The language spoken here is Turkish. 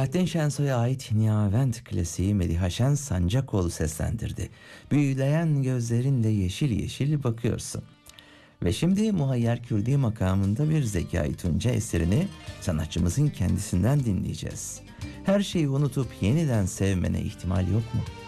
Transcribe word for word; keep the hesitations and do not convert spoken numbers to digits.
Bahattin Şensoy'a ait Nihavent klasiği Mediha Şen Sancakoğlu seslendirdi. Büyüleyen gözlerinle yeşil yeşil bakıyorsun. Ve şimdi Muhayyer Kürdi makamında bir Zekai Tunca eserini sanatçımızın kendisinden dinleyeceğiz. Her şeyi unutup yeniden sevmene ihtimal yok mu?